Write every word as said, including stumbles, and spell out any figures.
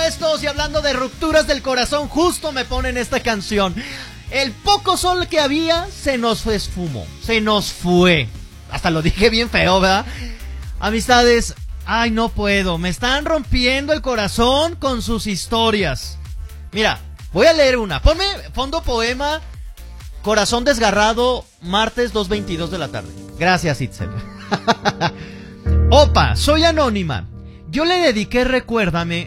Estos y hablando de rupturas del corazón, justo me ponen esta canción. El poco sol que había se nos esfumó, se nos fue. Hasta lo dije bien feo, ¿verdad? Amistades, ay, no puedo, me están rompiendo el corazón con sus historias. Mira, voy a leer una. Ponme fondo poema, Corazón Desgarrado, martes dos veintidós de la tarde. Gracias, Itzel. Opa, soy anónima. Yo le dediqué Recuérdame